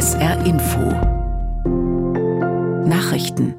SR Info Nachrichten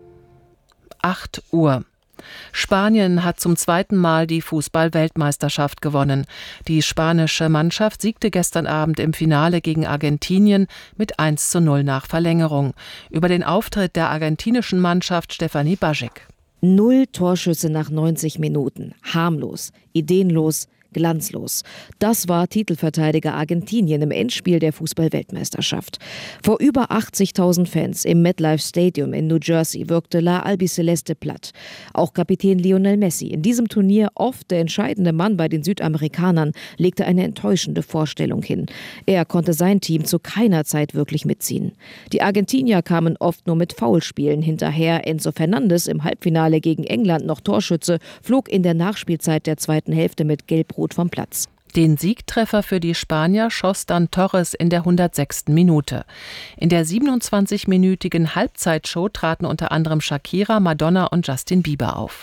8 Uhr. Spanien hat zum zweiten Mal die Fußball-Weltmeisterschaft gewonnen. Die spanische Mannschaft siegte gestern Abend im Finale gegen Argentinien mit 1:0 nach Verlängerung. Über den Auftritt der argentinischen Mannschaft Stefanie Bajic. 0 Torschüsse nach 90 Minuten. Harmlos, ideenlos, glanzlos. Das war Titelverteidiger Argentinien im Endspiel der Fußball-Weltmeisterschaft. Vor über 80.000 Fans im MetLife Stadium in New Jersey wirkte La Albiceleste platt. Auch Kapitän Lionel Messi, in diesem Turnier oft der entscheidende Mann bei den Südamerikanern, legte eine enttäuschende Vorstellung hin. Er konnte sein Team zu keiner Zeit wirklich mitziehen. Die Argentinier kamen oft nur mit Foulspielen hinterher. Enzo Fernandes im Halbfinale gegen England noch Torschütze, flog in der Nachspielzeit der zweiten Hälfte mit Gelb-Rot vom Platz. Den Siegtreffer für die Spanier schoss dann Torres in der 106. Minute. In der 27-minütigen Halbzeitshow traten unter anderem Shakira, Madonna und Justin Bieber auf.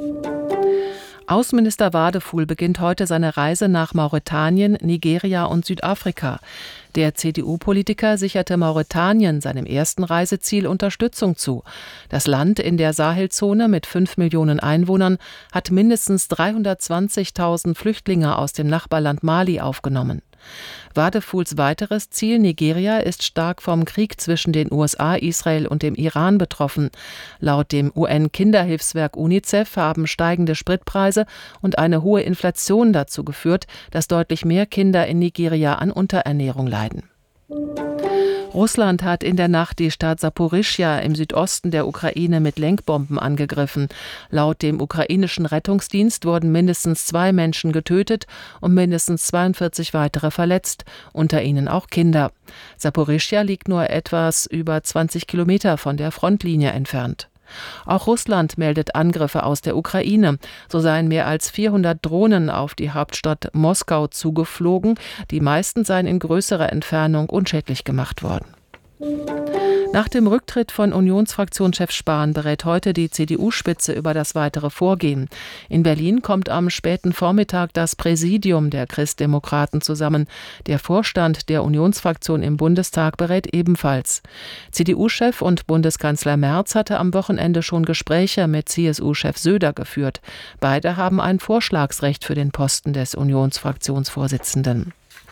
Außenminister Wadefuhl beginnt heute seine Reise nach Mauretanien, Nigeria und Südafrika. Der CDU-Politiker sicherte Mauretanien, seinem ersten Reiseziel, Unterstützung zu. Das Land in der Sahelzone mit 5 Millionen Einwohnern hat mindestens 320.000 Flüchtlinge aus dem Nachbarland Mali aufgenommen. Wadefuhls weiteres Ziel, Nigeria, ist stark vom Krieg zwischen den USA, Israel und dem Iran betroffen. Laut dem UN-Kinderhilfswerk UNICEF haben steigende Spritpreise und eine hohe Inflation dazu geführt, dass deutlich mehr Kinder in Nigeria an Unterernährung leiden. Russland hat in der Nacht die Stadt Saporischschja im Südosten der Ukraine mit Lenkbomben angegriffen. Laut dem ukrainischen Rettungsdienst wurden mindestens 2 Menschen getötet und mindestens 42 weitere verletzt, unter ihnen auch Kinder. Saporischschja liegt nur etwas über 20 Kilometer von der Frontlinie entfernt. Auch Russland meldet Angriffe aus der Ukraine. So seien mehr als 400 Drohnen auf die Hauptstadt Moskau zugeflogen. Die meisten seien in größerer Entfernung unschädlich gemacht worden. Nach dem Rücktritt von Unionsfraktionschef Spahn berät heute die CDU-Spitze über das weitere Vorgehen. In Berlin kommt am späten Vormittag das Präsidium der Christdemokraten zusammen. Der Vorstand der Unionsfraktion im Bundestag berät ebenfalls. CDU-Chef und Bundeskanzler Merz hatte am Wochenende schon Gespräche mit CSU-Chef Söder geführt. Beide haben ein Vorschlagsrecht für den Posten des Unionsfraktionsvorsitzenden.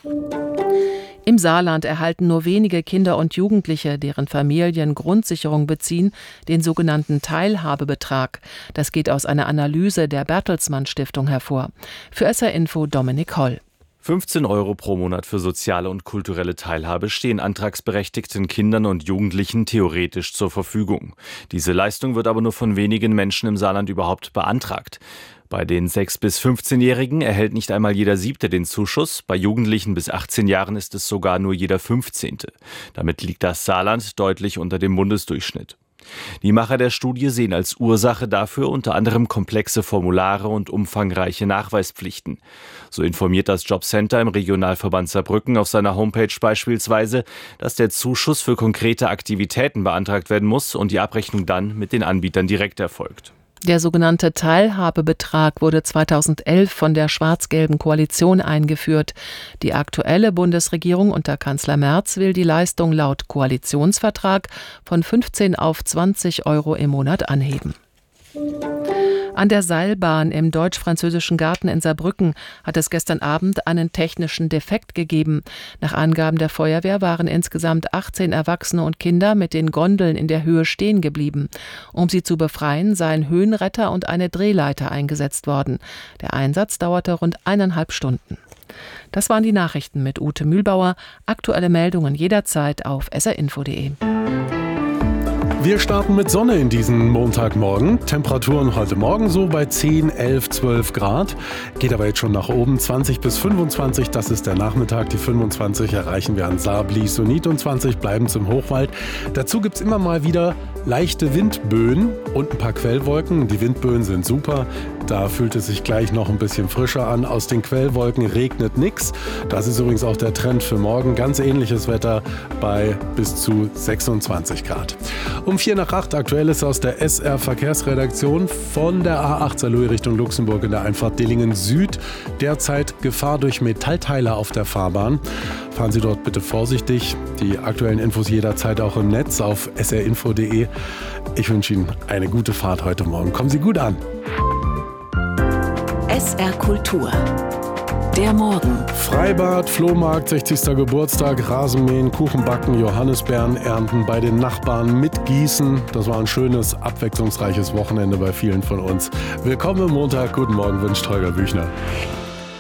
Im Saarland erhalten nur wenige Kinder und Jugendliche, deren Familien Grundsicherung beziehen, den sogenannten Teilhabebetrag. Das geht aus einer Analyse der Bertelsmann Stiftung hervor. Für SR Info Dominik Holl. 15 € pro Monat für soziale und kulturelle Teilhabe stehen antragsberechtigten Kindern und Jugendlichen theoretisch zur Verfügung. Diese Leistung wird aber nur von wenigen Menschen im Saarland überhaupt beantragt. Bei den 6- bis 15-Jährigen erhält nicht einmal jeder 7. den Zuschuss. Bei Jugendlichen bis 18 Jahren ist es sogar nur jeder 15. Damit liegt das Saarland deutlich unter dem Bundesdurchschnitt. Die Macher der Studie sehen als Ursache dafür unter anderem komplexe Formulare und umfangreiche Nachweispflichten. So informiert das Jobcenter im Regionalverband Saarbrücken auf seiner Homepage beispielsweise, dass der Zuschuss für konkrete Aktivitäten beantragt werden muss und die Abrechnung dann mit den Anbietern direkt erfolgt. Der sogenannte Teilhabebetrag wurde 2011 von der schwarz-gelben Koalition eingeführt. Die aktuelle Bundesregierung unter Kanzler Merz will die Leistung laut Koalitionsvertrag von 15 auf 20 € im Monat anheben. An der Seilbahn im deutsch-französischen Garten in Saarbrücken hat es gestern Abend einen technischen Defekt gegeben. Nach Angaben der Feuerwehr waren insgesamt 18 Erwachsene und Kinder mit den Gondeln in der Höhe stehen geblieben. Um sie zu befreien, seien Höhenretter und eine Drehleiter eingesetzt worden. Der Einsatz dauerte rund 1,5 Stunden. Das waren die Nachrichten mit Ute Mühlbauer. Aktuelle Meldungen jederzeit auf srinfo.de. Wir starten mit Sonne in diesen Montagmorgen. Temperaturen heute Morgen so bei 10, 11, 12 Grad. Geht aber jetzt schon nach oben, 20 bis 25. Das ist der Nachmittag. Die 25 erreichen wir an Saar, Blies und 20 bleiben zum Hochwald. Dazu gibt es immer mal wieder leichte Windböen und ein paar Quellwolken. Die Windböen sind super. Da fühlt es sich gleich noch ein bisschen frischer an. Aus den Quellwolken regnet nichts. Das ist übrigens auch der Trend für morgen. Ganz ähnliches Wetter bei bis zu 26 Grad. Um 7:45 Aktuelles aus der SR Verkehrsredaktion. Von der A8 Saarlouis Richtung Luxemburg in der Einfahrt Dillingen Süd Derzeit Gefahr durch Metallteile auf der Fahrbahn. Fahren Sie dort bitte vorsichtig. Die aktuellen Infos jederzeit auch im Netz auf srinfo.de. Ich wünsche Ihnen eine gute Fahrt heute Morgen. Kommen Sie gut an. SR Kultur. Der Morgen. Freibad, Flohmarkt, 60. Geburtstag, Rasenmähen, Kuchen backen, Johannisbeeren ernten, bei den Nachbarn mitgießen. Das war ein schönes, abwechslungsreiches Wochenende bei vielen von uns. Willkommen am Montag. Guten Morgen, wünscht Holger Büchner.